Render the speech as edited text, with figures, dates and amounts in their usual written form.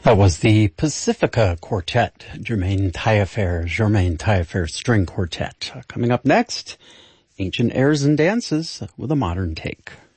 That was the Pacifica Quartet, Germain Taillefer String Quartet. Coming up next, Ancient Airs and Dances with a modern take.